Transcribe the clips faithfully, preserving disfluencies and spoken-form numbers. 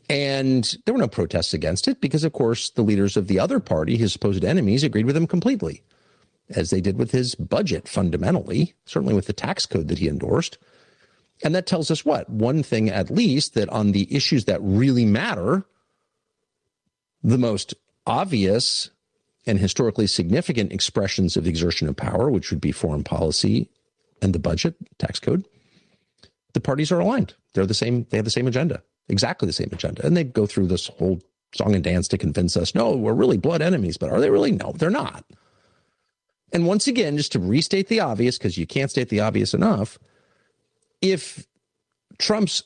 And there were no protests against it because, of course, the leaders of the other party, his supposed enemies, agreed with him completely, as they did with his budget fundamentally, certainly with the tax code that he endorsed. And that tells us what? One thing, at least, that on the issues that really matter, the most obvious and historically significant expressions of the exertion of power, which would be foreign policy and the budget, tax code, the parties are aligned. They're the same. They have the same agenda, exactly the same agenda. And they go through this whole song and dance to convince us, no, we're really blood enemies. But are they really? No, they're not. And once again, just to restate the obvious, because you can't state the obvious enough, if Trump's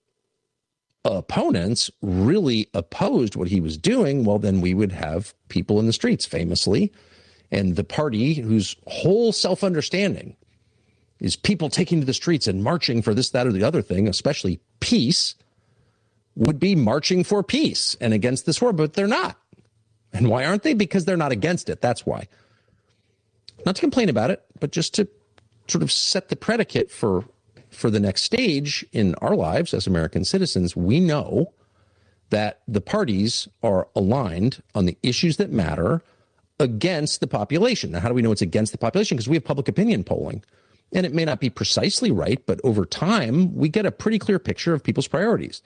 opponents really opposed what he was doing, well, then we would have people in the streets, famously, and the party whose whole self-understanding is people taking to the streets and marching for this, that, or the other thing, especially peace, would be marching for peace and against this war, but they're not. And why aren't they? Because they're not against it. That's why. Not to complain about it, but just to sort of set the predicate for for the next stage in our lives as American citizens. We know that the parties are aligned on the issues that matter against the population. Now, how do we know it's against the population? Because we have public opinion polling. And it may not be precisely right, but over time, we get a pretty clear picture of people's priorities.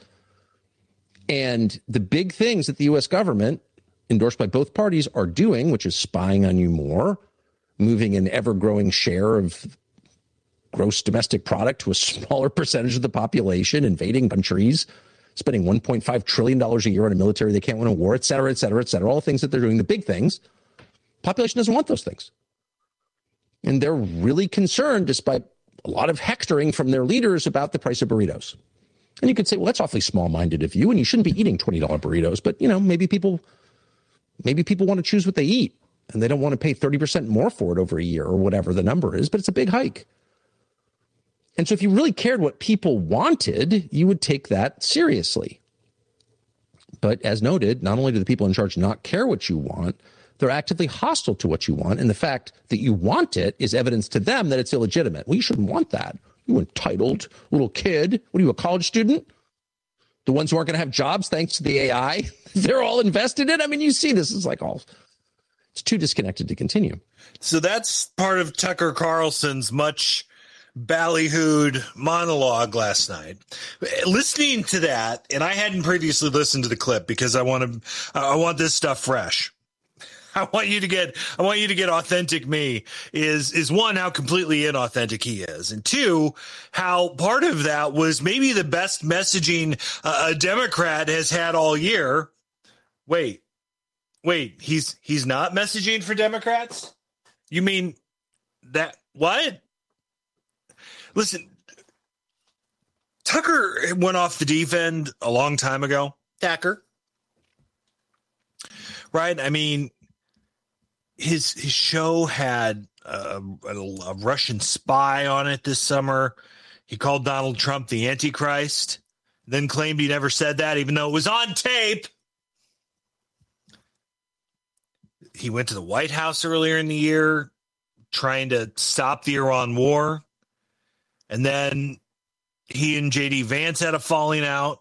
And the big things that the U S government, endorsed by both parties, are doing, which is spying on you more, moving an ever-growing share of gross domestic product to a smaller percentage of the population, invading countries, spending one point five trillion dollars a year on a military they can't win a war, et cetera, et cetera, et cetera, all the things that they're doing, the big things. Population doesn't want those things. And they're really concerned, despite a lot of hectoring from their leaders, about the price of burritos. And you could say, well, that's awfully small-minded of you, and you shouldn't be eating twenty dollar burritos. But, you know, maybe people maybe people want to choose what they eat, and they don't want to pay thirty percent more for it over a year or whatever the number is, but it's a big hike. And so if you really cared what people wanted, you would take that seriously. But as noted, not only do the people in charge not care what you want, they're actively hostile to what you want. And the fact that you want it is evidence to them that it's illegitimate. Well, you shouldn't want that. You entitled little kid. What are you, a college student? The ones who aren't going to have jobs thanks to the A I? They're all invested in. I mean, you see this is like all, it's too disconnected to continue. So that's part of Tucker Carlson's much ballyhooed monologue last night. Listening to that, and I hadn't previously listened to the clip because I want to, I want this stuff fresh. I want you to get, I want you to get authentic me is, is one, how completely inauthentic he is. And two, how part of that was maybe the best messaging uh, a Democrat has had all year. Wait, wait, he's, he's not messaging for Democrats? You mean that, what? Listen, Tucker went off the deep end a long time ago. Tucker. Right? I mean, his his show had a, a, a Russian spy on it this summer. He called Donald Trump the Antichrist, then claimed he never said that, even though it was on tape. He went to the White House earlier in the year trying to stop the Iran war. And then he and J D Vance had a falling out.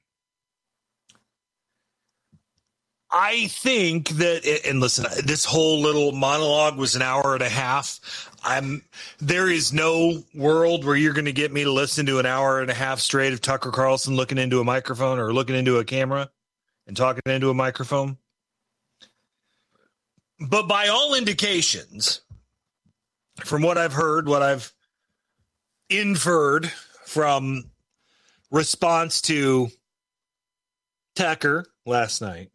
I think that, and listen, this whole little monologue was an hour and a half. I'm, there is no world where you're going to get me to listen to an hour and a half straight of Tucker Carlson looking into a microphone or looking into a camera and talking into a microphone. But by all indications, from what I've heard, what I've inferred from response to Tucker last night,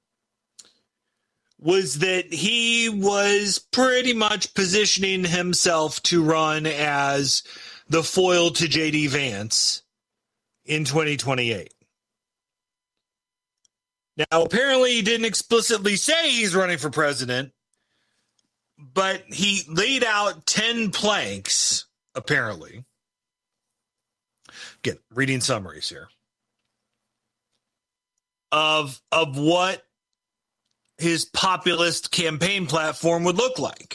was that he was pretty much positioning himself to run as the foil to J D Vance in twenty twenty-eight. Now, apparently he didn't explicitly say he's running for president, but he laid out ten planks, apparently. Again, reading summaries here. Of, of what his populist campaign platform would look like.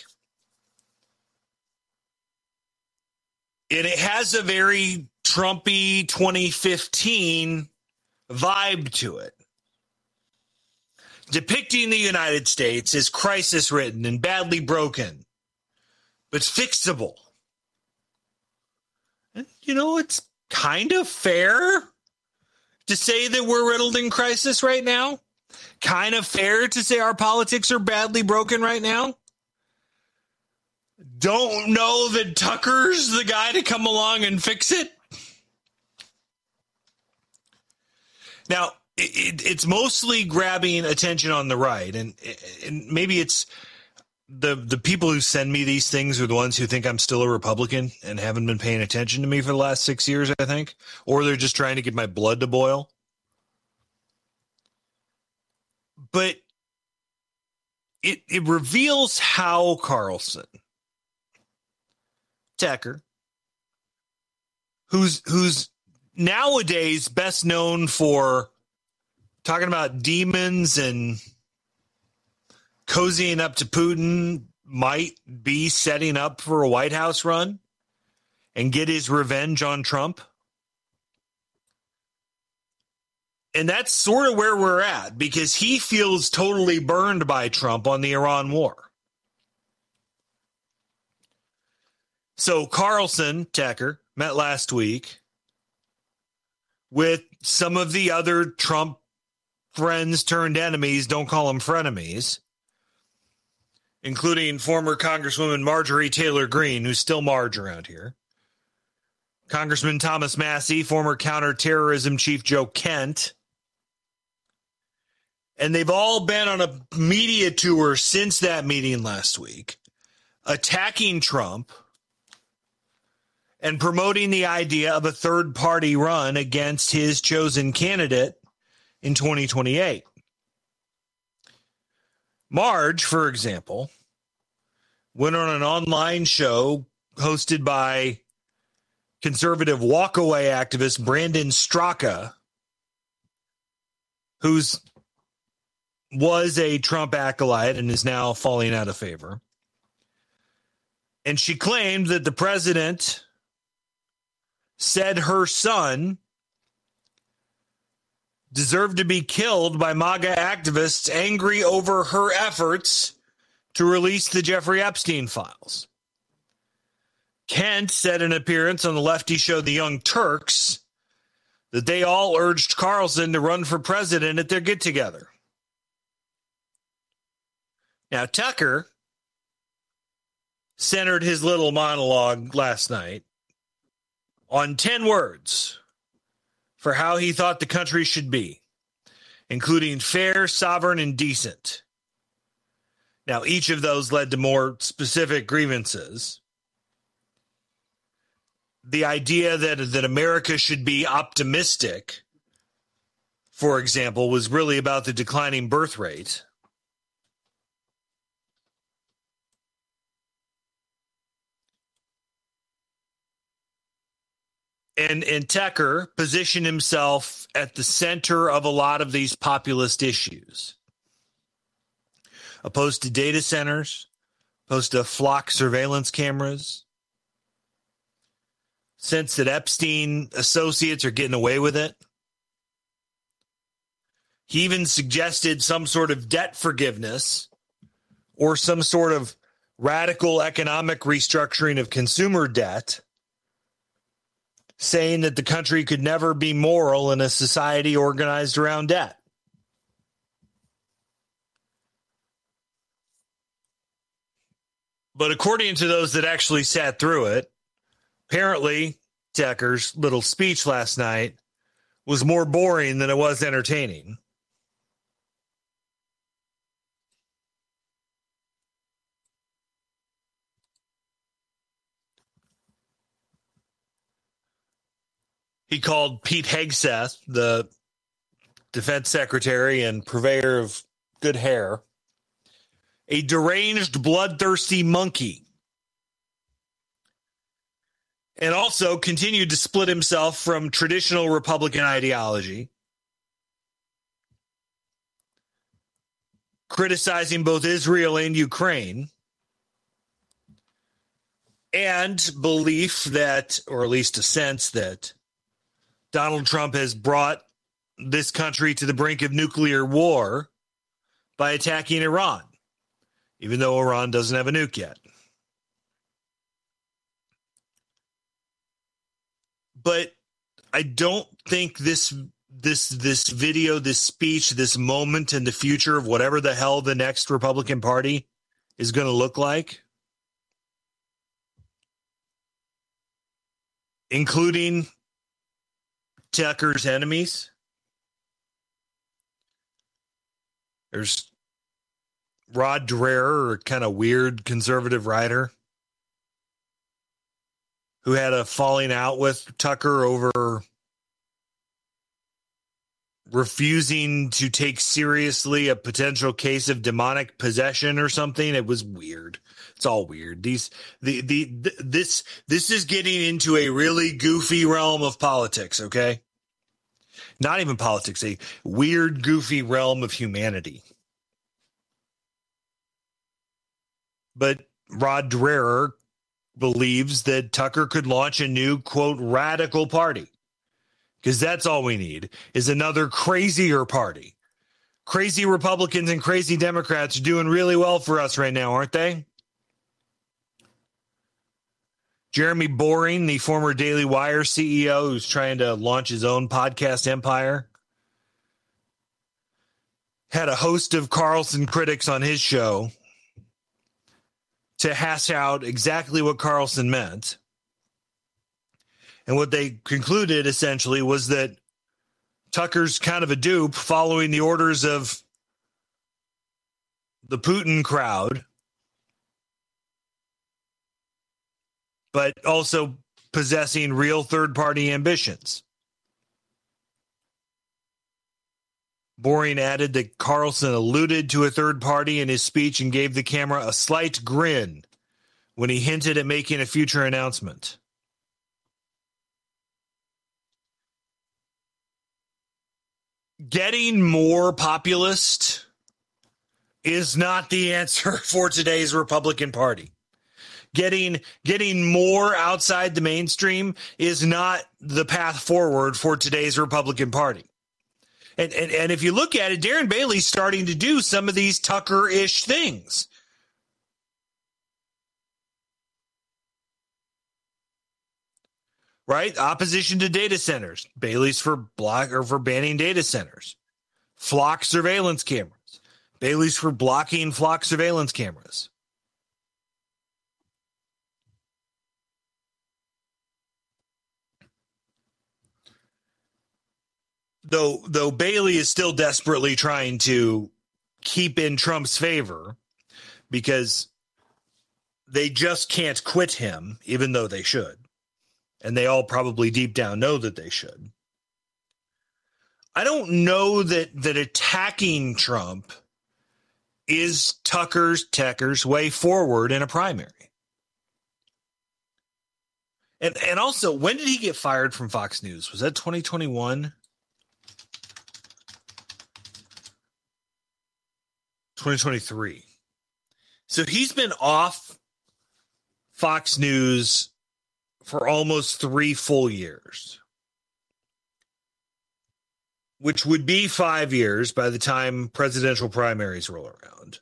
And it has a very Trumpy twenty fifteen vibe to it, depicting the United States as crisis-ridden and badly broken, but fixable. And, you know, it's kind of fair to say that we're riddled in crisis right now. Kind of fair to say our politics are badly broken right now. Don't know that Tucker's the guy to come along and fix it. Now, it, it's mostly grabbing attention on the right, and, and maybe it's the the people who send me these things are the ones who think I'm still a Republican and haven't been paying attention to me for the last six years, I think, or they're just trying to get my blood to boil. But it it reveals how Carlson, Tucker, who's who's nowadays best known for talking about demons and cozying up to Putin, might be setting up for a White House run and get his revenge on Trump. And that's sort of where we're at, because he feels totally burned by Trump on the Iran war. So Carlson, Tucker, met last week with some of the other Trump friends turned enemies, don't call them frenemies, including former Congresswoman Marjorie Taylor Greene, who's still Marge around here, Congressman Thomas Massie, former counterterrorism chief Joe Kent. And they've all been on a media tour since that meeting last week, attacking Trump and promoting the idea of a third-party run against his chosen candidate in twenty twenty-eight. Marge, for example, went on an online show hosted by conservative walkaway activist Brandon Straka, who's was a Trump acolyte and is now falling out of favor. And she claimed that the president said her son deserved to be killed by MAGA activists angry over her efforts to release the Jeffrey Epstein files. Kent said in an appearance on the lefty show The Young Turks that they all urged Carlson to run for president at their get-together. Now, Tucker centered his little monologue last night on ten words for how he thought the country should be, including fair, sovereign, and decent. Now, each of those led to more specific grievances. The idea that, that America should be optimistic, for example, was really about the declining birth rate. And, and Tucker positioned himself at the center of a lot of these populist issues. Opposed to data centers, opposed to flock surveillance cameras. Sense that Epstein associates are getting away with it. He even suggested some sort of debt forgiveness or some sort of radical economic restructuring of consumer debt, saying that the country could never be moral in a society organized around debt. But according to those that actually sat through it, apparently Tucker's little speech last night was more boring than it was entertaining. He called Pete Hegseth, the defense secretary and purveyor of good hair, a deranged, bloodthirsty monkey. And also continued to split himself from traditional Republican ideology, criticizing both Israel and Ukraine, and belief that, or at least a sense that, Donald Trump has brought this country to the brink of nuclear war by attacking Iran, even though Iran doesn't have a nuke yet. But I don't think this this this video, this speech, this moment in the future of whatever the hell the next Republican Party is going to look like, including Tucker's enemies. There's Rod Dreher, a kind of weird conservative writer, who had a falling out with Tucker over refusing to take seriously a potential case of demonic possession or something. It was weird. It's all weird. These, the, the, the, this, this is getting into a really goofy realm of politics. Okay. Not even politics, a weird, goofy realm of humanity. But Rod Dreher believes that Tucker could launch a new, quote, radical party. Because that's all we need, is another crazier party. Crazy Republicans and crazy Democrats are doing really well for us right now, aren't they? Jeremy Boring, the former Daily Wire C E O who's trying to launch his own podcast empire, had a host of Carlson critics on his show to hash out exactly what Carlson meant. And what they concluded, essentially, was that Tucker's kind of a dupe following the orders of the Putin crowd, but also possessing real third-party ambitions. Boring added that Carlson alluded to a third party in his speech and gave the camera a slight grin when he hinted at making a future announcement. Getting more populist is not the answer for today's Republican Party. Getting getting more outside the mainstream is not the path forward for today's Republican Party. And, and, and if you look at it, Darren Bailey's starting to do some of these Tucker-ish things. Right? Opposition to data centers. Bailey's for block or for banning data centers. Flock surveillance cameras. Bailey's for blocking flock surveillance cameras. Though, though Bailey is still desperately trying to keep in Trump's favor because they just can't quit him, even though they should. And they all probably deep down know that they should. I don't know that, that attacking Trump is Tucker's Tucker's way forward in a primary. And and also, when did he get fired from Fox News? Was that twenty twenty-one? twenty twenty-three. So he's been off Fox News for almost three full years, which would be five years by the time presidential primaries roll around.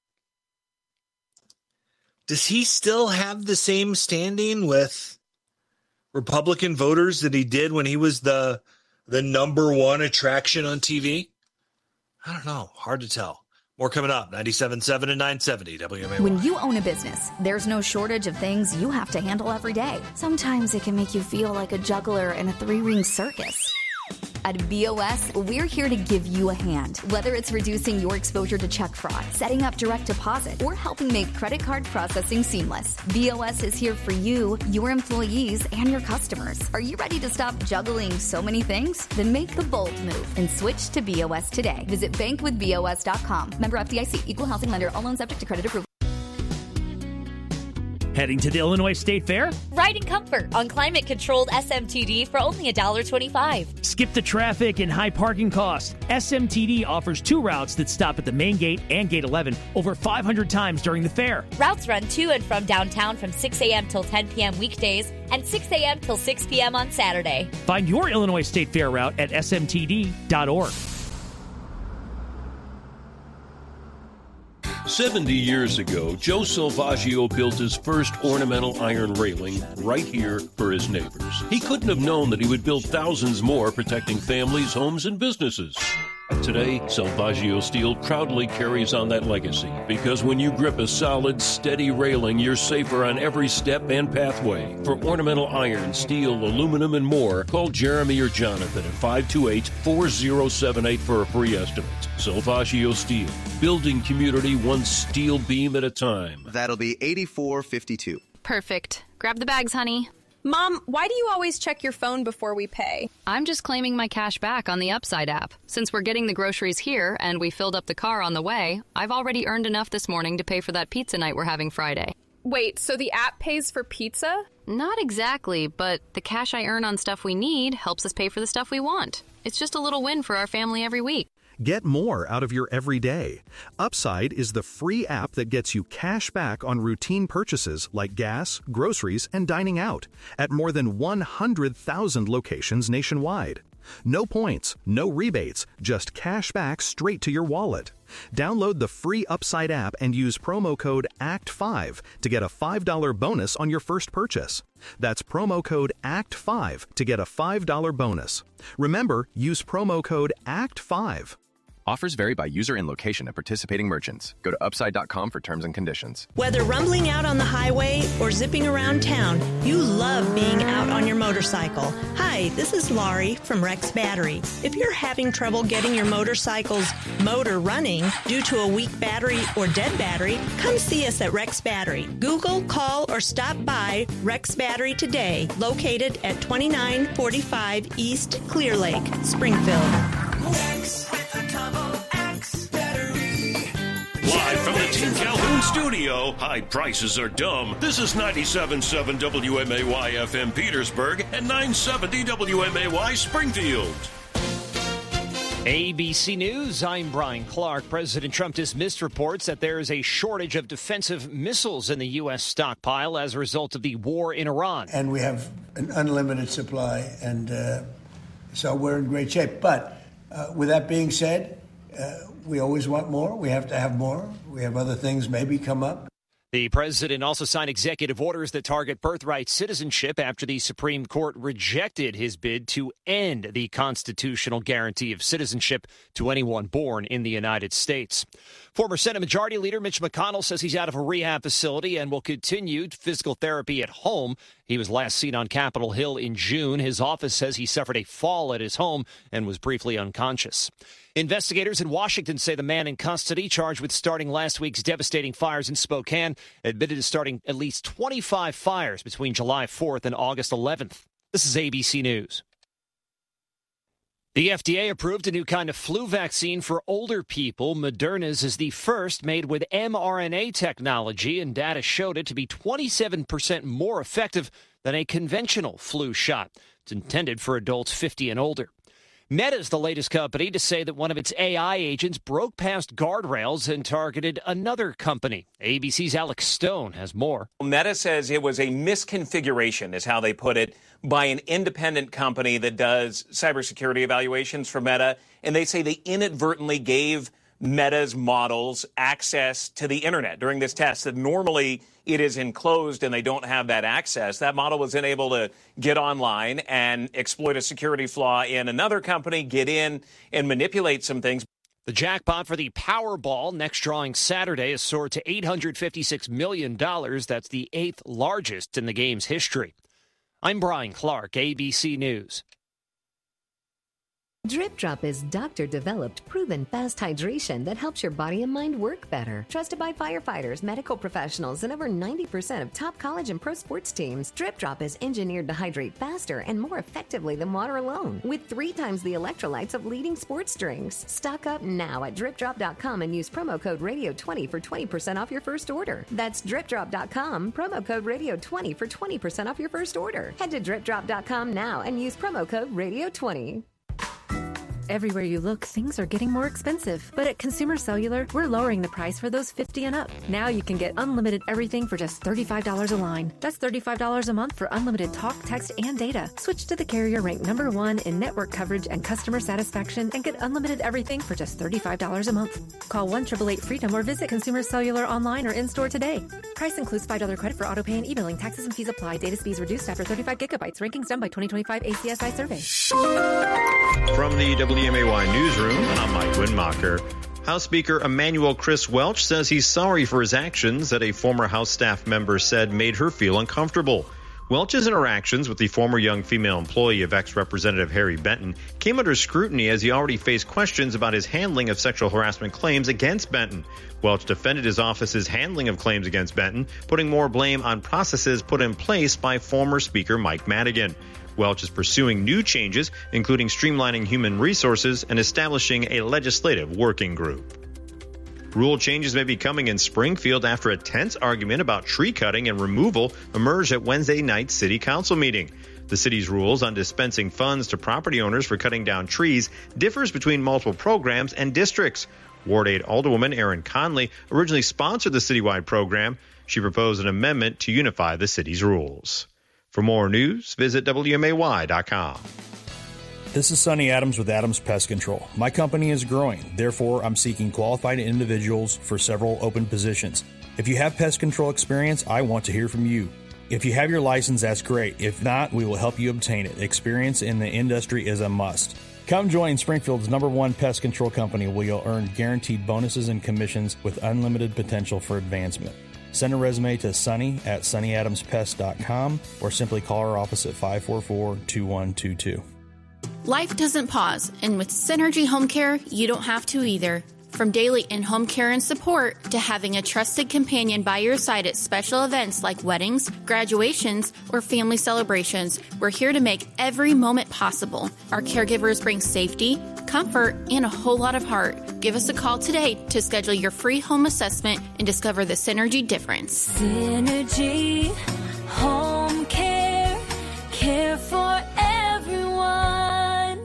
Does he still have the same standing with Republican voters that he did when he was the the number one attraction on T V? I don't know. Hard to tell. More coming up, ninety-seven point seven and nine seventy W M A Y. When you own a business, there's no shortage of things you have to handle every day. Sometimes it can make you feel like a juggler in a three-ring circus. At B O S, we're here to give you a hand. Whether it's reducing your exposure to check fraud, setting up direct deposit, or helping make credit card processing seamless, B O S is here for you, your employees, and your customers. Are you ready to stop juggling so many things? Then make the bold move and switch to B O S today. Visit bank with B O S dot com. Member F D I C. Equal housing lender. All loans subject to credit approval. Heading to the Illinois State Fair? Ride in comfort on climate-controlled S M T D for only one dollar and twenty-five cents. Skip the traffic and high parking costs. S M T D offers two routes that stop at the main gate and gate eleven over five hundred times during the fair. Routes run to and from downtown from six a.m. till ten p.m. weekdays and six a.m. till six p.m. on Saturday. Find your Illinois State Fair route at S M T D dot org. seventy years ago, Joe Salvaggio built his first ornamental iron railing right here for his neighbors. He couldn't have known that he would build thousands more, protecting families, homes, and businesses. Today, Salvaggio Steel proudly carries on that legacy, because when you grip a solid, steady railing, you're safer on every step and pathway. For ornamental iron, steel, aluminum, and more, call Jeremy or Jonathan at five two eight, four zero seven eight for a free estimate. Salvaggio Steel, building community one steel beam at a time. That'll be eighty-four fifty-two. Perfect. Grab the bags, honey. Mom, why do you always check your phone before we pay? I'm just claiming my cash back on the Upside app. Since we're getting the groceries here and we filled up the car on the way, I've already earned enough this morning to pay for that pizza night we're having Friday. Wait, so the app pays for pizza? Not exactly, but the cash I earn on stuff we need helps us pay for the stuff we want. It's just a little win for our family every week. Get more out of your everyday. Upside is the free app that gets you cash back on routine purchases like gas, groceries, and dining out at more than one hundred thousand locations nationwide. No points, no rebates, just cash back straight to your wallet. Download the free Upside app and use promo code A C T five to get a five dollars bonus on your first purchase. That's promo code A C T five to get a five dollars bonus. Remember, use promo code A C T five. Offers vary by user and location at participating merchants. Go to upside dot com for terms and conditions. Whether rumbling out on the highway or zipping around town, you love being out on your motorcycle. Hi, this is Laurie from Rex Battery. If you're having trouble getting your motorcycle's motor running due to a weak battery or dead battery, come see us at Rex Battery. Google, call, or stop by Rex Battery today, located at twenty-nine forty-five East Clear Lake, Springfield. Rex with a double X battery. Live from the Team Calhoun studio, high prices are dumb. This is ninety-seven point seven W M A Y F M Petersburg and nine seventy W M A Y Springfield. A B C News, I'm Brian Clark. President Trump dismissed reports that there is a shortage of defensive missiles in the U S stockpile as a result of the war in Iran. And we have an unlimited supply, and uh, so we're in great shape. But Uh, with that being said, uh, we always want more. We have to have more. We have other things maybe come up. The president also signed executive orders that target birthright citizenship after the Supreme Court rejected his bid to end the constitutional guarantee of citizenship to anyone born in the United States. Former Senate Majority Leader Mitch McConnell says he's out of a rehab facility and will continue physical therapy at home. He was last seen on Capitol Hill in June. His office says he suffered a fall at his home and was briefly unconscious. Investigators in Washington say the man in custody charged with starting last week's devastating fires in Spokane admitted to starting at least twenty-five fires between July fourth and August eleventh. This is A B C News. The F D A approved a new kind of flu vaccine for older people. Moderna's is the first made with mRNA technology, and data showed it to be twenty-seven percent more effective than a conventional flu shot. It's intended for adults fifty and older. Meta is the latest company to say that one of its A I agents broke past guardrails and targeted another company. A B C's Alex Stone has more. Meta says it was a misconfiguration, is how they put it, by an independent company that does cybersecurity evaluations for Meta. And they say they inadvertently gave Meta's models access to the internet during this test, that normally it is enclosed and they don't have that access. That model was then able to get online and exploit a security flaw in another company, get in and manipulate some things. The jackpot for the Powerball next drawing Saturday has soared to eight hundred fifty-six million dollars. That's the eighth largest in the game's history. I'm Brian Clark, A B C News. Drip Drop is doctor-developed, proven fast hydration that helps your body and mind work better. Trusted by firefighters, medical professionals, and over ninety percent of top college and pro sports teams, Drip Drop is engineered to hydrate faster and more effectively than water alone, with three times the electrolytes of leading sports drinks. Stock up now at drip drop dot com and use promo code radio twenty for twenty percent off your first order. That's drip drop dot com, promo code radio twenty for twenty percent off your first order. Head to drip drop dot com now and use promo code radio twenty. Everywhere you look, things are getting more expensive. But at Consumer Cellular, we're lowering the price for those fifty and up. Now you can get unlimited everything for just thirty-five dollars a line. That's thirty-five dollars a month for unlimited talk, text, and data. Switch to the carrier ranked number one in network coverage and customer satisfaction and get unlimited everything for just thirty-five dollars a month. Call one eight eight eight freedom or visit Consumer Cellular online or in-store today. Price includes five dollars credit for auto pay and e-billing. Taxes and fees apply. Data speeds reduced after thirty-five gigabytes. Rankings done by twenty twenty-five A C S I survey. From the W M A Y Newsroom, I'm Mike Winmacher. House Speaker Emanuel Chris Welch says he's sorry for his actions that a former House staff member said made her feel uncomfortable. Welch's interactions with the former young female employee of ex-Representative Harry Benton came under scrutiny as he already faced questions about his handling of sexual harassment claims against Benton. Welch defended his office's handling of claims against Benton, putting more blame on processes put in place by former Speaker Mike Madigan. Welch is pursuing new changes, including streamlining human resources and establishing a legislative working group. Rule changes may be coming in Springfield after a tense argument about tree cutting and removal emerged at Wednesday night's city council meeting. The city's rules on dispensing funds to property owners for cutting down trees differs between multiple programs and districts. Ward eight Alderwoman Erin Conley originally sponsored the citywide program. She proposed an amendment to unify the city's rules. For more news, visit W M A Y dot com. This is Sonny Adams with Adams Pest Control. My company is growing. Therefore, I'm seeking qualified individuals for several open positions. If you have pest control experience, I want to hear from you. If you have your license, that's great. If not, we will help you obtain it. Experience in the industry is a must. Come join Springfield's number one pest control company where you'll earn guaranteed bonuses and commissions with unlimited potential for advancement. Send a resume to Sunny at sunny adams pest dot com or simply call our office at five four four, two one two two. Life doesn't pause, and with Synergy Home Care, you don't have to either. From daily in-home care and support to having a trusted companion by your side at special events like weddings, graduations, or family celebrations, we're here to make every moment possible. Our caregivers bring safety, comfort, and a whole lot of heart. Give us a call today to schedule your free home assessment and discover the Synergy difference. Synergy Home Care, care for everyone.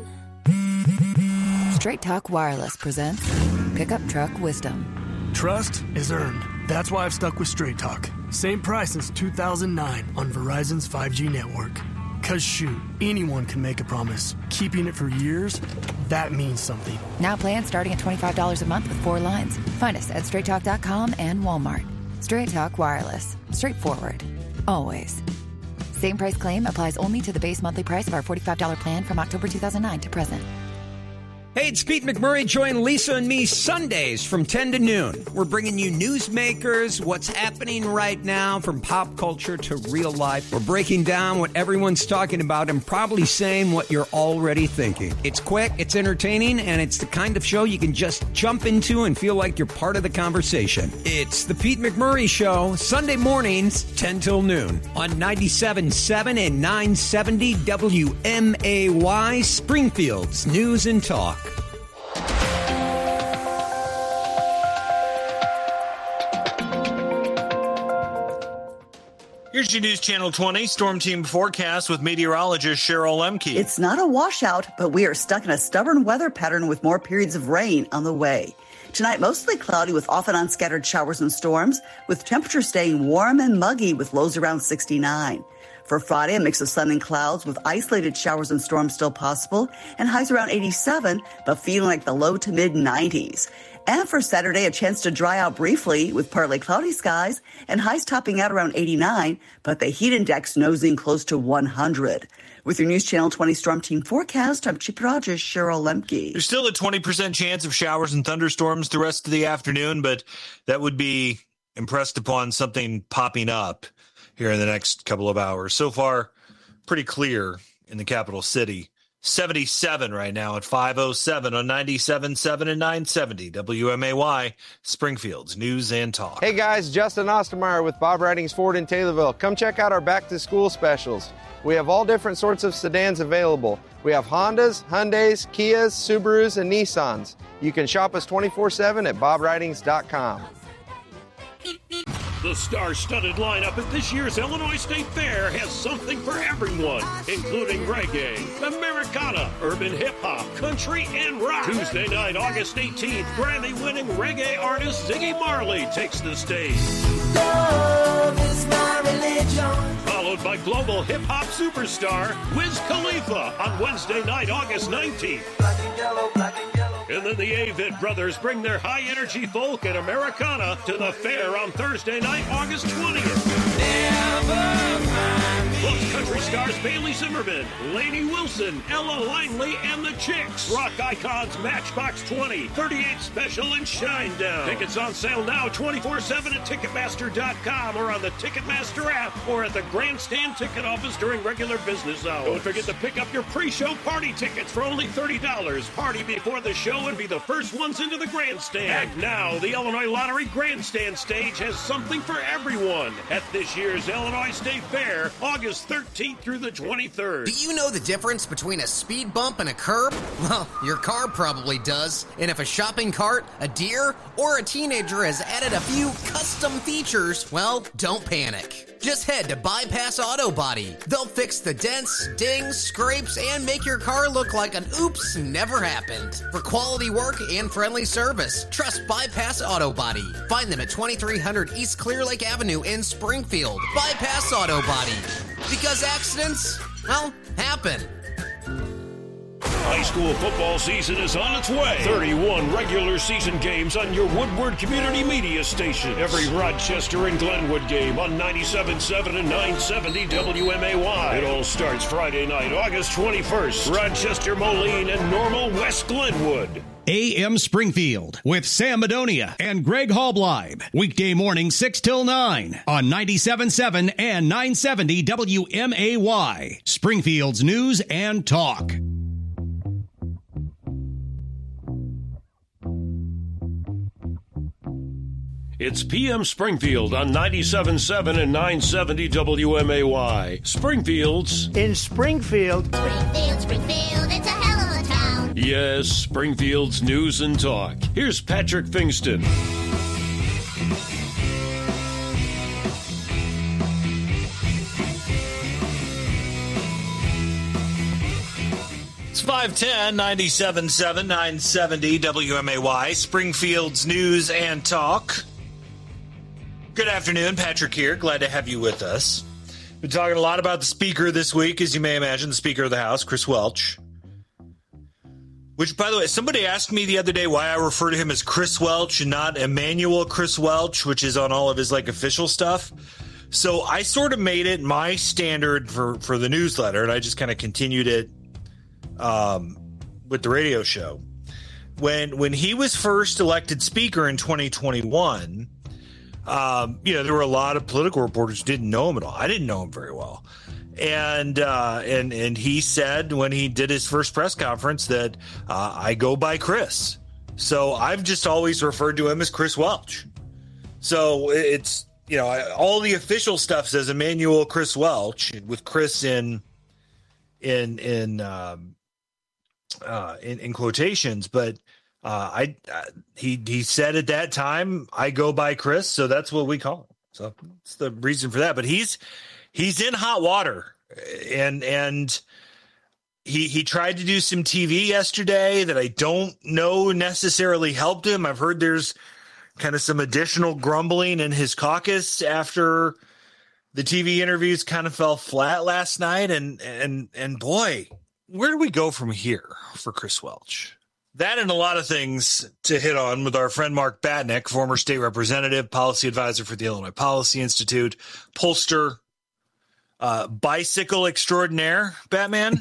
Straight Talk Wireless presents Pickup Truck Wisdom. Trust is earned. That's why I've stuck with Straight Talk. Same price since two thousand nine on Verizon's five G network. Cause shoot, anyone can make a promise. Keeping it for years, that means something. Now plans starting at twenty-five dollars a month with four lines. Find us at straight talk dot com and Walmart. Straight Talk Wireless. Straightforward. Always. Same price claim applies only to the base monthly price of our forty-five dollars plan from October two thousand nine to present. Hey, it's Pete McMurray. Join Lisa and me Sundays from ten to noon. We're bringing you newsmakers, what's happening right now from pop culture to real life. We're breaking down what everyone's talking about and probably saying what you're already thinking. It's quick, it's entertaining, and it's the kind of show you can just jump into and feel like you're part of the conversation. It's the Pete McMurray Show, Sunday mornings, ten till noon on ninety-seven point seven and nine seventy W M A Y, Springfield's News and Talk. Here's your News Channel twenty Storm Team forecast with meteorologist Cheryl Lemke. It's not a washout, but we are stuck in a stubborn weather pattern with more periods of rain on the way. Tonight, mostly cloudy with off and on scattered showers and storms, with temperatures staying warm and muggy with lows around sixty-nine. For Friday, a mix of sun and clouds with isolated showers and storms still possible, and highs around eighty-seven, but feeling like the low to mid nineties. And for Saturday, a chance to dry out briefly with partly cloudy skies and highs topping out around eighty-nine, but the heat index nosing close to one hundred. With your News Channel twenty Storm Team forecast, I'm Chief Rogers, Cheryl Lemke. There's still a twenty percent chance of showers and thunderstorms the rest of the afternoon, but that would be impressed upon something popping up here in the next couple of hours. So far, pretty clear in the capital city. seventy-seven right now at five oh seven on ninety-seven point seven and nine seventy W M A Y, Springfield's News and Talk. Hey guys, Justin Ostermeyer with Bob Ridings Ford in Taylorville. Come check out our back to school specials. We have all different sorts of sedans available. We have Hondas, Hyundais, Kias, Subarus, and Nissans. You can shop us twenty-four seven at bob ridings dot com. The star-studded lineup at this year's Illinois State Fair has something for everyone, including reggae, Americana, urban hip-hop, country, and rock. Tuesday night, August eighteenth, Grammy-winning reggae artist Ziggy Marley takes the stage. Love is my religion. Followed by global hip-hop superstar Wiz Khalifa on Wednesday night, August nineteenth. Black and yellow, black and yellow. And then the Avett Brothers bring their high-energy folk and Americana to the fair on Thursday night, August twentieth. Plus country stars Bailey Zimmerman, Lainey Wilson, Ella Langley, and the Chicks. Rock icons Matchbox twenty, thirty-eight Special, and Shinedown. Tickets on sale now twenty-four seven at Ticketmaster dot com or on the Ticketmaster app or at the Grandstand ticket office during regular business hours. Don't forget to pick up your pre-show party tickets for only thirty dollars. Party before the show and be the first ones into the Grandstand. And now, the Illinois Lottery Grandstand stage has something for everyone at this year's Illinois State Fair, August thirteenth through the twenty-third. Do you know the difference between a speed bump and a curb? Well, your car probably does. And if a shopping cart, a deer, or a teenager has added a few custom features, well, don't panic. Just head to Bypass Auto Body. They'll fix the dents, dings, scrapes, and make your car look like an oops never happened. For quality work and friendly service, trust Bypass Auto Body. Find them at twenty-three hundred East Clear Lake Avenue in Springfield. Bypass Auto Body. Because accidents, well, happen. High school football season is on its way. thirty-one regular season games on your Woodward Community Media station. Every Rochester and Glenwood game on ninety-seven point seven and nine seventy W M A Y. It all starts Friday night, August twenty-first. Rochester, Moline, and Normal West Glenwood. A M Springfield with Sam Madonia and Greg Halbleib. Weekday morning six till nine on ninety-seven point seven and nine seventy W M A Y. Springfield's News and Talk. It's P M Springfield on ninety-seven point seven and nine seventy W M A Y. Springfield's... In Springfield. Springfield, Springfield, it's a hell of a town. Yes, Springfield's News and Talk. Here's Patrick Fingston. It's five ten, ninety-seven point seven, nine seventy W M A Y, Springfield's News and Talk. Good afternoon, Patrick here. Glad to have you with us. Been talking a lot about the Speaker this week, as you may imagine, the Speaker of the House, Chris Welch. Which, by the way, somebody asked me the other day why I refer to him as Chris Welch and not Emmanuel Chris Welch, which is on all of his, like, official stuff. So I sort of made it my standard for, for the newsletter, and I just kind of continued it um, with the radio show. When, when he was first elected Speaker in twenty twenty-one... Um, you know, there were a lot of political reporters who didn't know him at all. I didn't know him very well. And uh, and and he said when he did his first press conference that uh, I go by Chris. So I've just always referred to him as Chris Welch. So it's, you know, all the official stuff says Emmanuel Chris Welch with Chris in in in um, uh, in, in quotations, but. Uh, I uh, he he said at that time I go by Chris, so that's what we call him. So that's the reason for that. But he's he's in hot water, and and he he tried to do some T V yesterday that I don't know necessarily helped him. I've heard there's kind of some additional grumbling in his caucus after the T V interviews kind of fell flat last night. And and and boy, where do we go from here for Chris Welch? That and a lot of things to hit on with our friend Mark Batnick, former state representative, policy advisor for the Illinois Policy Institute, pollster, uh, bicycle extraordinaire, Batman.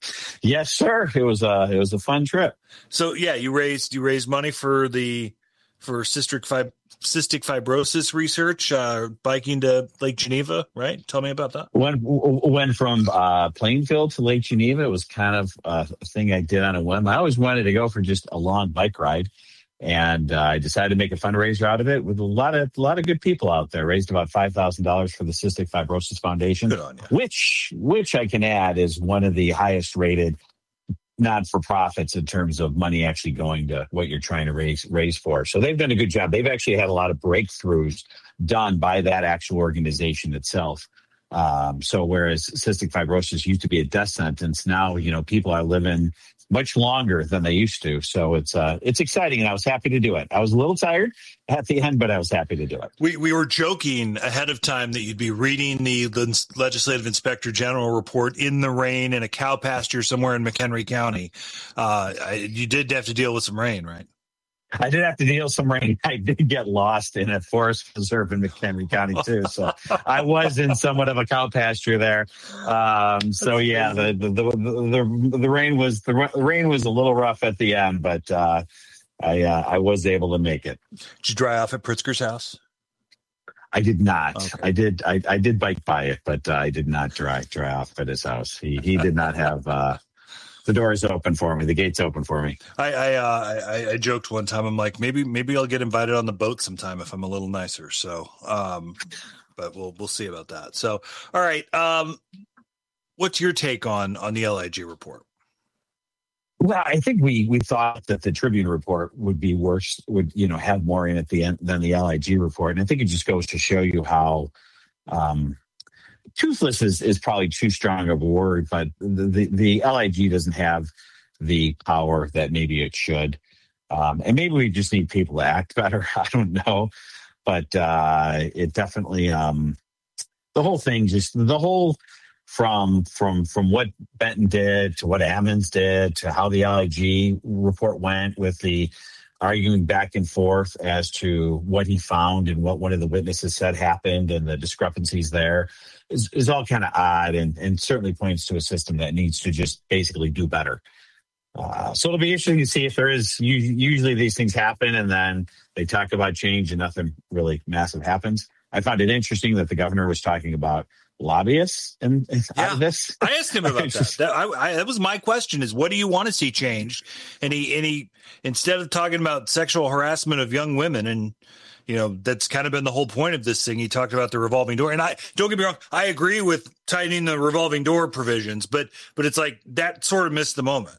Yes, sir. It was a it was a fun trip. So yeah, you raised you raised money for the for cystic fib- cystic fibrosis research, uh, biking to Lake Geneva, right? Tell me about that. Went, went from uh, Plainfield to Lake Geneva. It was kind of a thing I did on a whim. I always wanted to go for just a long bike ride, and uh, I decided to make a fundraiser out of it with a lot of a lot of good people out there. Raised about five thousand dollars for the Cystic Fibrosis Foundation, Good on you. which which I can add is one of the highest rated not-for-profits in terms of money actually going to what you're trying to raise raise for. So they've done a good job. They've actually had a lot of breakthroughs done by that actual organization itself. Um, so whereas cystic fibrosis used to be a death sentence, now, you know, people are living much longer than they used to. So it's uh, it's exciting, and I was happy to do it. I was a little tired at the end, but I was happy to do it. We we were joking ahead of time that you'd be reading the, the Legislative Inspector General report in the rain in a cow pasture somewhere in McHenry County. Uh, I, you did have to deal with some rain, right? I did have to deal with some rain. I did get lost in a forest preserve in McHenry County too, so I was in somewhat of a cow pasture there. Um, so yeah, the the, the the the rain was the rain was a little rough at the end, but uh, I uh, I was able to make it. Did you dry off at Pritzker's house? I did not. Okay. I did. I, I did bike by it, but uh, I did not dry dry off at his house. He he did not have. Uh, The door is open for me. The gate's open for me. I I, uh, I I joked one time. I'm like, maybe maybe I'll get invited on the boat sometime if I'm a little nicer. So, um, but we'll we'll see about that. So, all right. Um, what's your take on on the L I G report? Well, I think we we thought that the Tribune report would be worse, would you know have more in at the end than the L I G report, and I think it just goes to show you how. Um, Toothless is, is probably too strong of a word, but the, the, the L I G doesn't have the power that maybe it should. Um, and maybe we just need people to act better. I don't know. But uh, it definitely, um, the whole thing, just the whole from from from what Benton did to what Ammons did to how the L I G report went with the arguing back and forth as to what he found and what one of the witnesses said happened and the discrepancies there is, is all kind of odd and, and certainly points to a system that needs to just basically do better. Uh, so it'll be interesting to see if there is, usually these things happen and then they talk about change and nothing really massive happens. I found it interesting that the governor was talking about lobbyists and yeah. out of this. I asked him about that. That, I, I, that was my question: is what do you want to see changed? And he, and he, instead of talking about sexual harassment of young women, and you know that's kind of been the whole point of this thing. He talked about the revolving door, and I don't get me wrong, I agree with tightening the revolving door provisions, but but it's like that sort of missed the moment.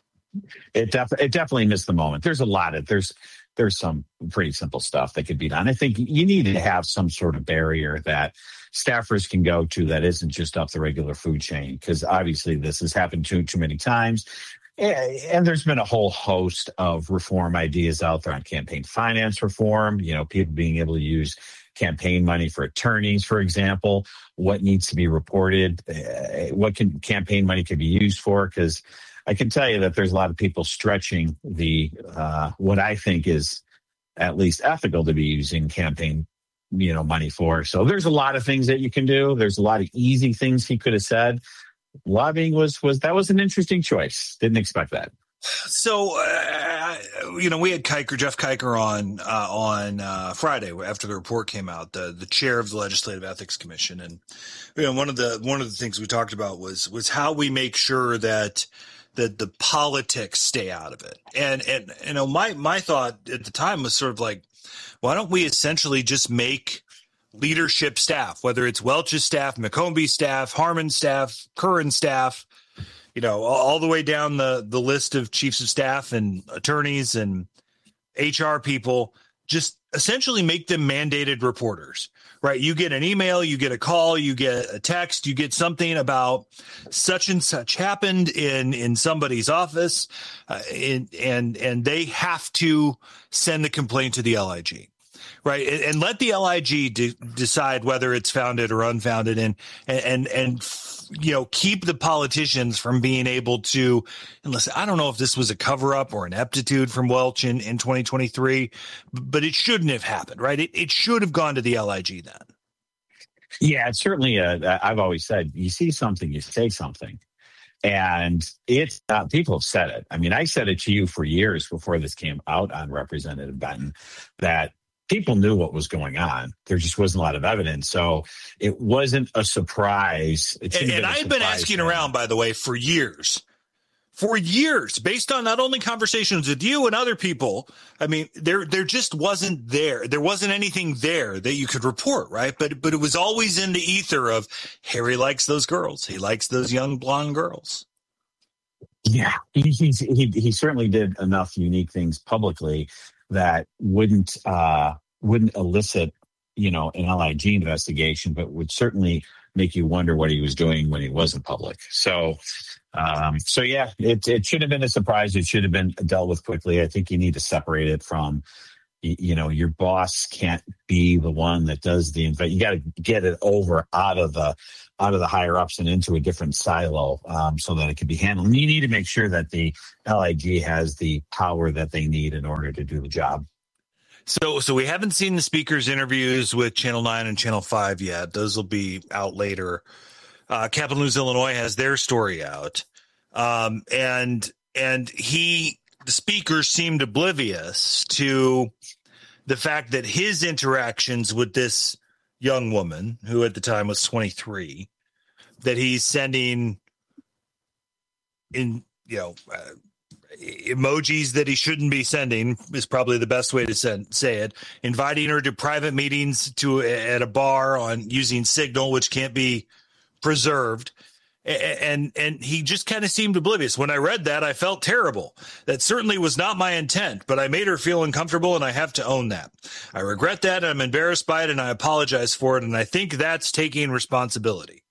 It def- it definitely missed the moment. There's a lot of there's. There's some pretty simple stuff that could be done. I think you need to have some sort of barrier that staffers can go to that isn't just up the regular food chain, because obviously this has happened too too many times. And there's been a whole host of reform ideas out there on campaign finance reform, you know, people being able to use campaign money for attorneys, for example, what needs to be reported, what can campaign money can be used for, because I can tell you that there's a lot of people stretching the uh, what I think is at least ethical to be using campaign, you know, money for. So there's a lot of things that you can do. There's a lot of easy things he could have said. Lobbying was was that was an interesting choice. Didn't expect that. So, uh, you know, we had Kiker, Jeff Kiker on uh, on uh, Friday after the report came out, the the chair of the Legislative Ethics Commission, and you know, one of the one of the things we talked about was was how we make sure that. That the politics stay out of it. And, and, you know, my, my thought at the time was sort of like, why don't we essentially just make leadership staff, whether it's Welch's staff, McCombie's staff, Harmon's staff, Curran's staff, you know, all, all the way down the, the list of chiefs of staff and attorneys and H R people, just essentially make them mandated reporters, right? You get an email, you get a call, you get a text, you get something about such and such happened in, in somebody's office, uh, in, and, and they have to send the complaint to the L I G, right? And, and let the L I G de- decide whether it's founded or unfounded, and, and, and, you know, keep the politicians from being able to, and listen, I don't know if this was a cover up or an aptitude from Welch in, in twenty twenty-three, but it shouldn't have happened, right? It, it should have gone to the L I G then. Yeah, it's certainly, a, I've always said, you see something, you say something. And it's uh, people have said it. I mean, I said it to you for years before this came out on Representative Benton, that people knew what was going on. There just wasn't a lot of evidence. So it wasn't a surprise. It and and I've been asking around, by the way, for years. For years, based on not only conversations with you and other people. I mean, there there just wasn't there. There wasn't anything there that you could report, right? But but it was always in the ether of Harry likes those girls. He likes those young blonde girls. Yeah, he he's, he he certainly did enough unique things publicly that wouldn't uh, wouldn't elicit, you know, an L I G investigation, but would certainly make you wonder what he was doing when he wasn't public. So. Um, so, yeah, it, it should have been a surprise. It should have been dealt with quickly. I think you need to separate it from, you, you know, your boss can't be the one that does the invite. You got to get it over out of the out of the higher ups and into a different silo um, so that it can be handled. And you need to make sure that the L I G has the power that they need in order to do the job. So, so we haven't seen the speaker's interviews with Channel nine and Channel five yet. Those will be out later. Uh, Capital News Illinois has their story out, um, and and he, the speaker, seemed oblivious to the fact that his interactions with this young woman, who at the time was twenty-three, that he's sending in, you know, uh, emojis that he shouldn't be sending is probably the best way to send, say it. Inviting her to private meetings to at a bar on using Signal, which can't be preserved, and and he just kind of seemed oblivious. When I read that, I felt terrible. That certainly was not my intent, but I made her feel uncomfortable, and I have to own that. I regret that, I'm embarrassed by it, and I apologize for it, and I think that's taking responsibility.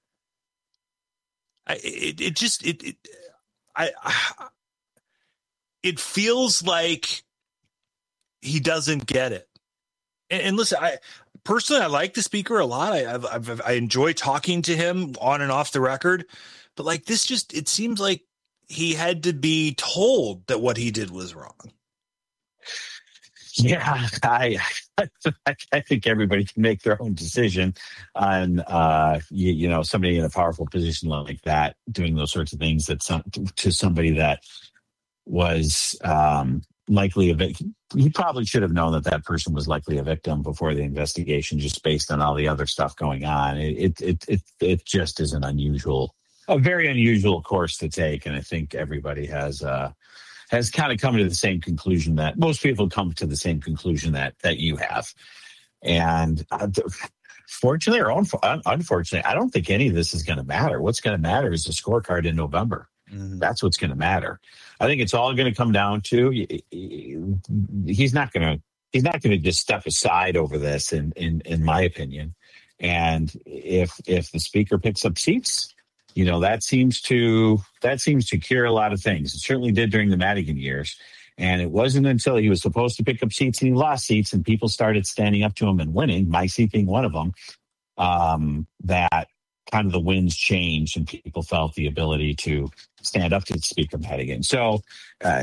I, it, it just it, it I, I it feels like he doesn't get it. And, and listen, I personally, I like the speaker a lot. I I've, I've, I enjoy talking to him on and off the record, but like this, just it seems like he had to be told that what he did was wrong. Yeah, I I think everybody can make their own decision on uh, you, you know somebody in a powerful position like that doing those sorts of things that some, to somebody that was um, likely a victim. He probably should have known that that person was likely a victim before the investigation, just based on all the other stuff going on. It it it it just is an unusual, a very unusual course to take, and I think everybody has uh, has kind of come to the same conclusion that most people come to the same conclusion that that you have, and uh, fortunately or un- unfortunately, I don't think any of this is going to matter. What's going to matter is the scorecard in November. Mm-hmm. That's what's going to matter. I think it's all going to come down to he's not going to he's not going to just step aside over this, in, in in my opinion. And if if the speaker picks up seats, you know that seems to that seems to cure a lot of things. It certainly did during the Madigan years. And it wasn't until he was supposed to pick up seats and he lost seats and people started standing up to him and winning, my seat being one of them, um, that kind of the winds changed and people felt the ability to stand up to Speaker Madigan. So uh,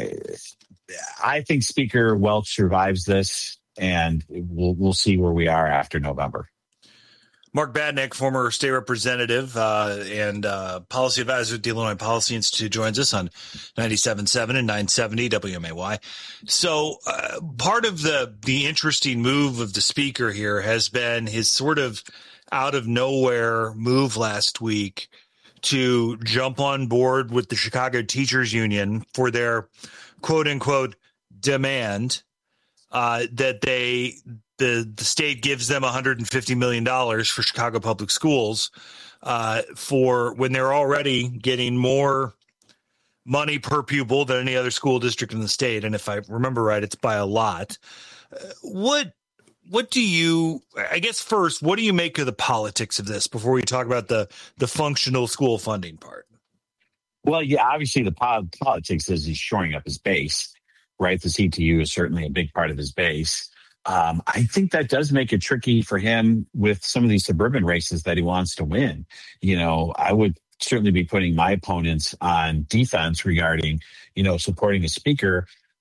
I think Speaker Welch survives this, and we'll we'll see where we are after November. Mark Badnick, former state representative uh, and uh, policy advisor at the Illinois Policy Institute, joins us on ninety-seven point seven and nine seventy W M A Y. So uh, part of the the interesting move of the speaker here has been his sort of out of nowhere move last week to jump on board with the Chicago Teachers Union for their quote unquote demand uh, that they the, the state gives them one hundred fifty million dollars for Chicago public schools uh, for when they're already getting more money per pupil than any other school district in the state. And if I remember right, it's by a lot. Uh, what What do you, I guess first, what do you make of the politics of this before we talk about the, the functional school funding part? Well, yeah, obviously the politics is he's shoring up his base, right? The C T U is certainly a big part of his base. Um, I think that does make it tricky for him with some of these suburban races that he wants to win. You know, I would certainly be putting my opponents on defense regarding, you know, supporting a speaker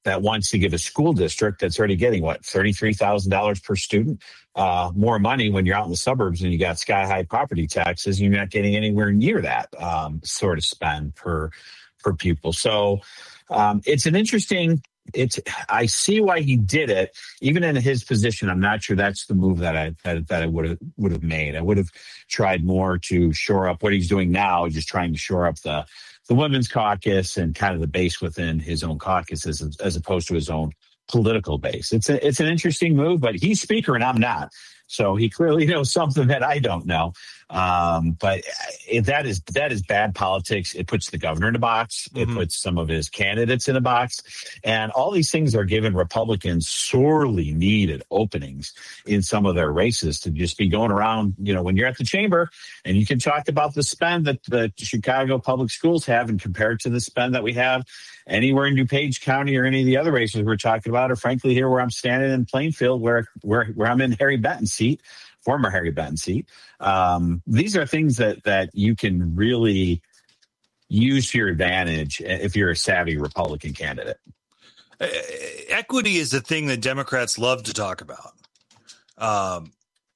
that wants to give a school district that's already getting, what, thirty-three thousand dollars per student, uh, more money when you're out in the suburbs and you got sky-high property taxes, and you're not getting anywhere near that um, sort of spend per, per pupil. So um, it's an interesting... It's. I see why he did it. Even in his position, I'm not sure that's the move that I that, that I would have would have made. I would have tried more to shore up what he's doing now, just trying to shore up the the women's caucus and kind of the base within his own caucus, as as opposed to his own political base. It's a, it's an interesting move, but he's speaker and I'm not. So he clearly knows something that I don't know. Um, but it, that is that is bad politics. It puts the governor in a box. It mm-hmm. puts some of his candidates in a box. And all these things are giving Republicans sorely needed openings in some of their races to just be going around, you know, when you're at the chamber and you can talk about the spend that the Chicago public schools have and compare it to the spend that we have anywhere in DuPage County or any of the other races we're talking about, or frankly here where I'm standing in Plainfield, where where, where I'm in Harry Benton's seat, former Harry Benton seat. Um, these are things that that you can really use to your advantage if you're a savvy Republican candidate. Uh, equity is a thing that Democrats love to talk about. Um,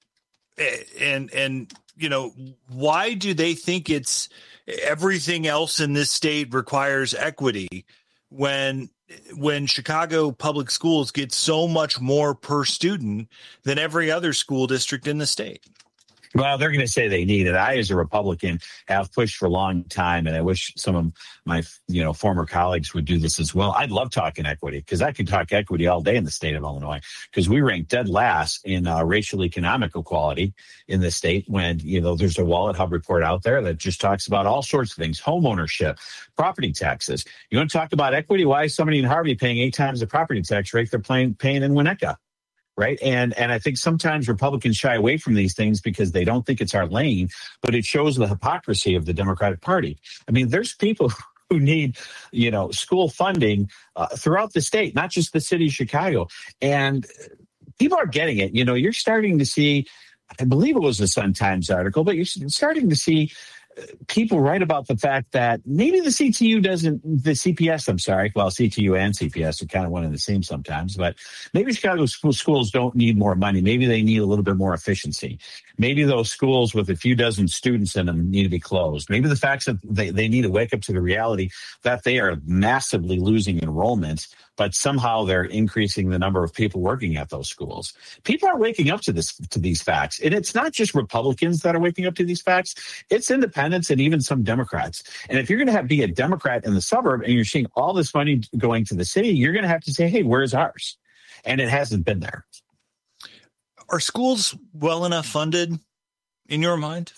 and, and, you know, why do they think it's everything else in this state requires equity when when Chicago public schools get so much more per student than every other school district in the state? Well, they're going to say they need it. I, as a Republican, have pushed for a long time, and I wish some of my, you know, former colleagues would do this as well. I'd love talking equity, because I could talk equity all day in the state of Illinois, because we rank dead last in uh, racial economic equality in the state. When, you know, there's a Wallet Hub report out there that just talks about all sorts of things: home ownership, property taxes. You want to talk about equity? Why is somebody in Harvey paying eight times the property tax rate they're paying, paying in Winnetka? Right. And and I think sometimes Republicans shy away from these things because they don't think it's our lane, but it shows the hypocrisy of the Democratic Party. I mean, there's people who need, you know, school funding uh, throughout the state, not just the city of Chicago. And people are getting it. You know, you're starting to see, I believe it was a Sun-Times article, but you're starting to see people write about the fact that maybe the C T U doesn't, the C P S, I'm sorry, well, C T U and C P S are kind of one and the same sometimes, but maybe Chicago school, schools don't need more money. Maybe they need a little bit more efficiency. Maybe those schools with a few dozen students in them need to be closed. Maybe the fact that they, they need to wake up to the reality that they are massively losing enrollments, but somehow they're increasing the number of people working at those schools. People are waking up to this, to these facts. And it's not just Republicans that are waking up to these facts. It's independents and even some Democrats. And if you're going to have be a Democrat in the suburb and you're seeing all this money going to the city, you're going to have to say, hey, where's ours? And it hasn't been there. Are schools well enough funded in your mind?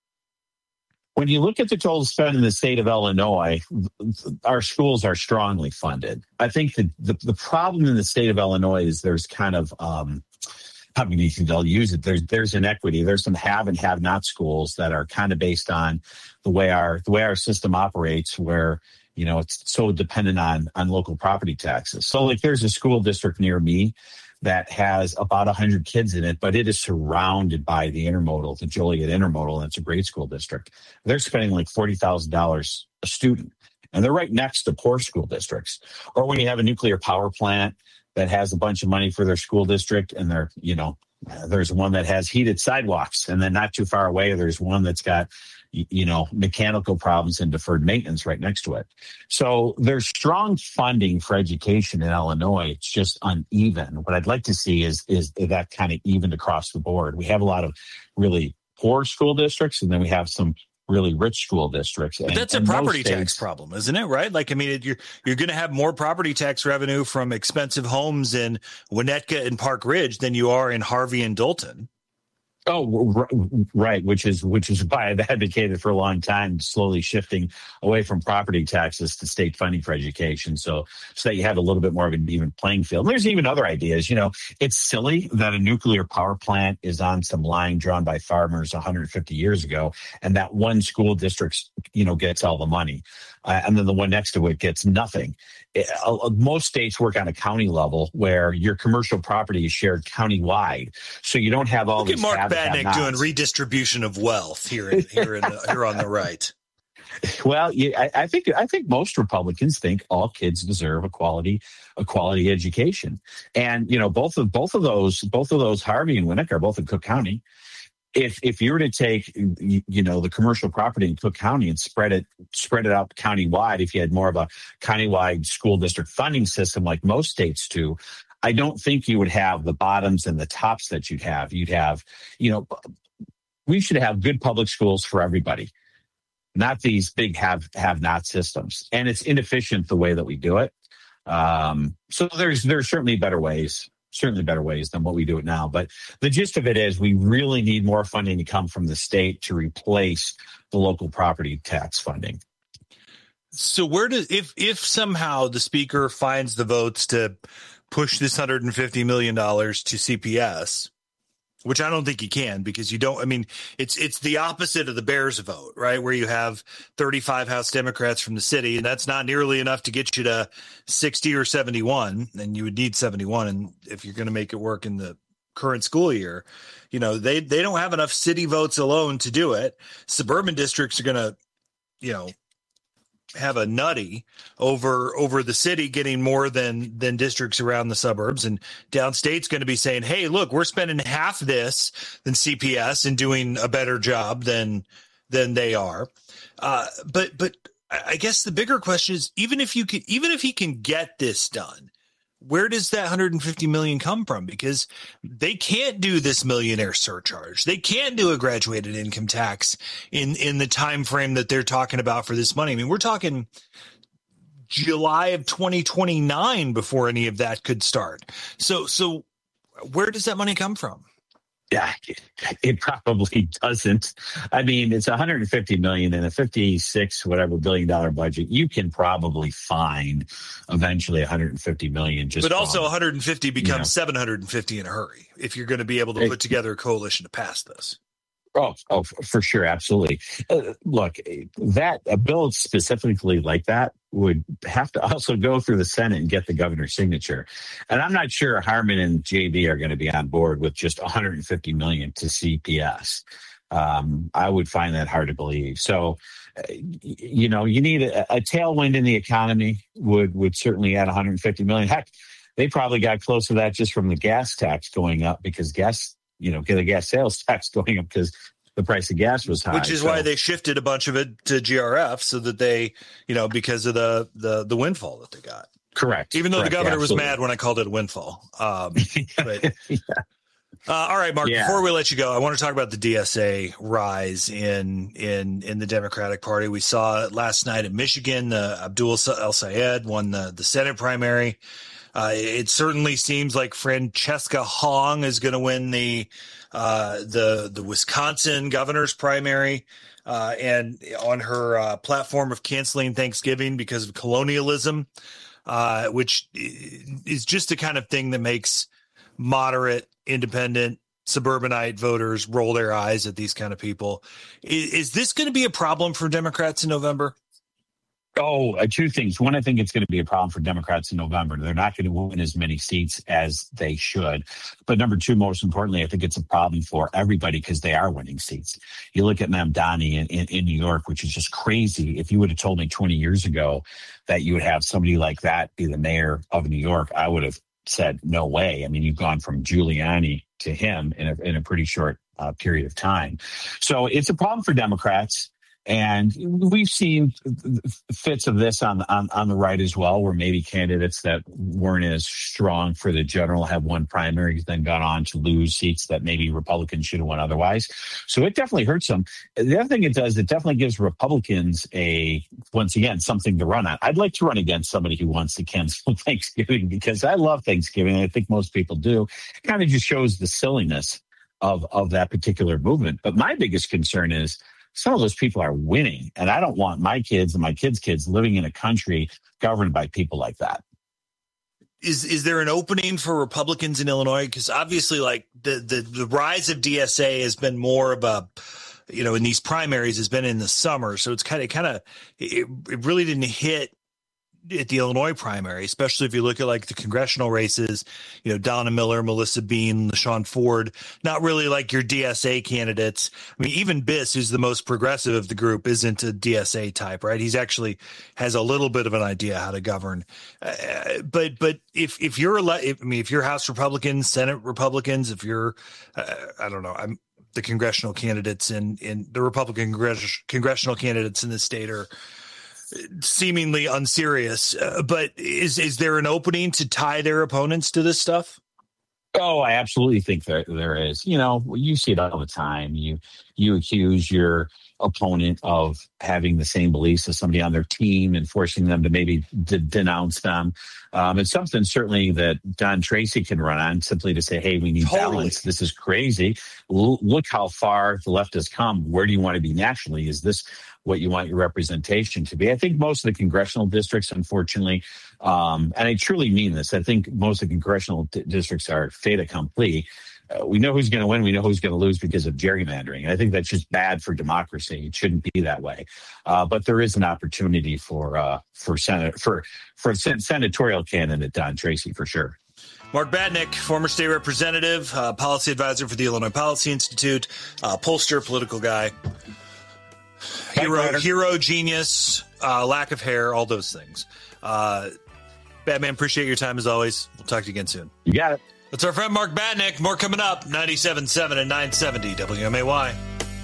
When you look at the total spend in the state of Illinois, our schools are strongly funded. I think the, the, the problem in the state of Illinois is there's kind of, um, I mean, you can, they'll use it. There's there's inequity. There's some have and have not schools that are kind of based on the way our the way our system operates, where, you know, it's so dependent on on local property taxes. So like there's a school district near me that has about one hundred kids in it, but it is surrounded by the intermodal, the Joliet Intermodal, and it's a great school district. They're spending like forty thousand dollars a student, and they're right next to poor school districts. Or when you have a nuclear power plant that has a bunch of money for their school district, and they're, you know, there's one that has heated sidewalks, and then not too far away, there's one that's got, you know, mechanical problems and deferred maintenance right next to it. So there's strong funding for education in Illinois. It's just uneven. What I'd like to see is is that kind of evened across the board. We have a lot of really poor school districts, and then we have some really rich school districts. But that's and, a and property states, tax problem, isn't it? Right? Like, I mean, it, you're you're going to have more property tax revenue from expensive homes in Winnetka and Park Ridge than you are in Harvey and Dalton. Oh, right. Which is which is why I've advocated for a long time, slowly shifting away from property taxes to state funding for education. So, so that you have a little bit more of an even playing field. And there's even other ideas. You know, it's silly that a nuclear power plant is on some line drawn by farmers one hundred fifty years ago, and that one school district, you know, gets all the money, uh, and then the one next to it gets nothing. It, uh, most states work on a county level where your commercial property is shared countywide, so you don't have all Look these. Mark Badnick doing redistribution of wealth here in, here in the, here on the right. Well, yeah, I, I think I think most Republicans think all kids deserve a quality a quality education, and you know both of both of those both of those Harvey and Winnick are both in Cook County. If if you were to take you, you know the commercial property in Cook County and spread it spread it out countywide, if you had more of a countywide school district funding system like most states do, I don't think you would have the bottoms and the tops that you'd have. You'd have, you know, we should have good public schools for everybody, not these big have have not systems. And it's inefficient the way that we do it. Um, so there's there's certainly better ways, certainly better ways than what we do it now. But the gist of it is we really need more funding to come from the state to replace the local property tax funding. So where does if if somehow the speaker finds the votes to push this one hundred fifty million dollars to C P S, which I don't think he can, because you don't, I mean, it's it's the opposite of the Bears vote, right? Where you have thirty-five House Democrats from the city, and that's not nearly enough to get you to sixty or seventy-one, and you would need seventy-one. And if you're going to make it work in the current school year, you know, they, they don't have enough city votes alone to do it. Suburban districts are going to, you know, have a nutty over over the city getting more than than districts around the suburbs, and downstate's going to be saying, hey, look, we're spending half this than C P S and doing a better job than than they are. Uh, but but I guess the bigger question is, even if you could, even if he can get this done, where does that one hundred fifty million dollars come from? Because they can't do this millionaire surcharge. They can't do a graduated income tax in, in the time frame that they're talking about for this money. I mean, we're talking July of twenty twenty-nine before any of that could start. So, so where does that money come from? Yeah, it probably doesn't. I mean, it's one hundred fifty million dollars in a fifty-six whatever billion dollar budget. You can probably find eventually one hundred fifty million dollars. Just but also from, one hundred fifty becomes you know, seven hundred fifty in a hurry if you're going to be able to put together a coalition to pass this. Oh, oh, for sure, absolutely. Uh, look, that a bill specifically like that would have to also go through the Senate and get the governor's signature. And I'm not sure Harman and J B are going to be on board with just one hundred fifty million dollars to C P S. Um, I would find that hard to believe. So, uh, you know, you need a, a tailwind in the economy would would certainly add one hundred fifty million dollars. Heck, they probably got close to that just from the gas tax going up, because gas. You know, get a gas sales tax going up because the price of gas was high. Which is so. why they shifted a bunch of it to G R F, so that they, you know, because of the the, the windfall that they got. Correct. Even though Correct, the governor absolutely. was mad when I called it a windfall. Um, but, yeah. uh, all right, Mark, yeah. before we let you go, I want to talk about the D S A rise in in in the Democratic Party. We saw it last night in Michigan. The Abdul El Sayed won the, the Senate primary. Uh, it certainly seems like Francesca Hong is going to win the uh, the the Wisconsin governor's primary, uh, and on her uh, platform of canceling Thanksgiving because of colonialism, uh, which is just the kind of thing that makes moderate, independent, suburbanite voters roll their eyes at these kind of people. Is, is this going to be a problem for Democrats in November? Oh, uh, two things. One, I think it's going to be a problem for Democrats in November. They're not going to win as many seats as they should. But number two, most importantly, I think it's a problem for everybody because they are winning seats. You look at Mamdani in, in, in New York, which is just crazy. If you would have told me twenty years ago that you would have somebody like that be the mayor of New York, I would have said, no way. I mean, you've gone from Giuliani to him in a, in a pretty short uh, period of time. So it's a problem for Democrats. And we've seen fits of this on, on on the right as well, where maybe candidates that weren't as strong for the general have won primaries, then gone on to lose seats that maybe Republicans should have won otherwise. So it definitely hurts them. The other thing it does, it definitely gives Republicans a, once again, something to run on. I'd like to run against somebody who wants to cancel Thanksgiving because I love Thanksgiving. I think most people do. It kind of just shows the silliness of, of that particular movement. But my biggest concern is, some of those people are winning, and I don't want my kids and my kids' kids living in a country governed by people like that. Is is there an opening for Republicans in Illinois? Because obviously, like the, the the rise of D S A has been more of a, you know, in these primaries has been in the summer, so it's kind of kind of it, it really didn't hit at the Illinois primary, especially if you look at like the congressional races, you know, Donna Miller, Melissa Bean, LaShawn Ford, not really like your D S A candidates. I mean, even Biss, who's the most progressive of the group, isn't a D S A type, right? He's actually has a little bit of an idea how to govern. Uh, but but if if you're ele- if, I mean, if you're House Republicans, Senate Republicans, if you're, uh, I don't know, I'm the congressional candidates in in the Republican congress- congressional candidates in the state are seemingly unserious, uh, but is is there an opening to tie their opponents to this stuff? Oh, I absolutely think there there is. You know, you see it all the time. You you accuse your opponent of having the same beliefs as somebody on their team and forcing them to maybe d- denounce them. Um, it's something certainly that Don Tracy can run on, simply to say, hey, we need totally. balance. This is crazy. L- look how far the left has come. Where do you want to be nationally? Is this what you want your representation to be? I think most of the congressional districts, unfortunately, um, and I truly mean this, I think most of the congressional d- districts are fait accompli. Uh, we know who's going to win. We know who's going to lose because of gerrymandering. And I think that's just bad for democracy. It shouldn't be that way. Uh, but there is an opportunity for uh, for Senate for for sen- senatorial candidate Don Tracy for sure. Mark Badnick, former state representative, uh, policy advisor for the Illinois Policy Institute, uh, pollster, political guy. Hero, hero, genius, uh, lack of hair, all those things. Uh, Batman, appreciate your time as always. We'll talk to you again soon. You got it. That's our friend Mark Badnick. More coming up, ninety-seven point seven and nine seventy W M A Y.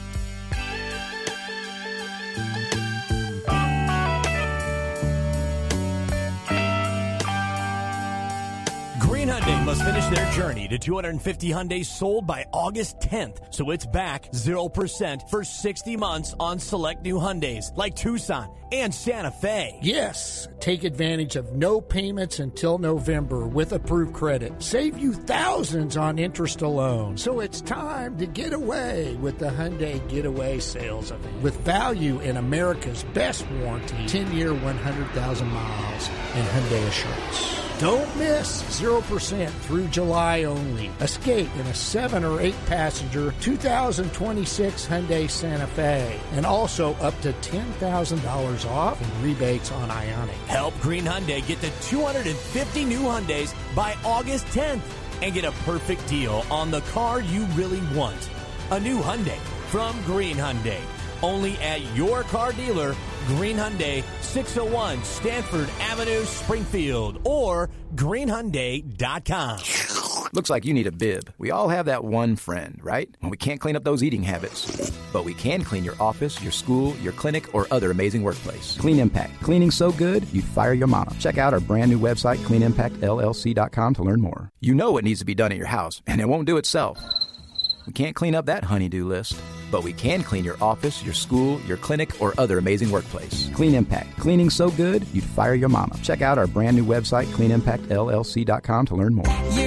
Green Hyundai must finish their journey to two hundred fifty Hyundais sold by August tenth, so it's back zero percent for sixty months on select new Hyundais like Tucson and Santa Fe. Yes, take advantage of no payments until November with approved credit. Save you thousands on interest alone. So it's time to get away with the Hyundai Getaway Sales Event. With value in America's best warranty, ten-year, one hundred thousand miles, and Hyundai Assurance. Don't miss zero percent through July only. Escape in a seven or eight passenger two thousand twenty-six Hyundai Santa Fe. And also up to ten thousand dollars off in rebates on Ioniq. Help Green Hyundai get to two hundred fifty new Hyundais by August tenth and get a perfect deal on the car you really want. A new Hyundai from Green Hyundai. Only at your car dealer, Green Hyundai, six oh one Stanford Avenue, Springfield, or green hyundai dot com. Looks like you need a bib. We all have that one friend, right? Well, we can't clean up those eating habits, but we can clean your office, your school, your clinic, or other amazing workplace. Clean Impact. Cleaning so good, you'd fire your mama. Check out our brand new website, clean impact L L C dot com, to learn more. You know what needs to be done at your house, and it won't do itself. We can't clean up that honey-do list, but we can clean your office, your school, your clinic, or other amazing workplace. Clean Impact. Cleaning so good, you'd fire your mama. Check out our brand new website, clean impact L L C dot com, to learn more.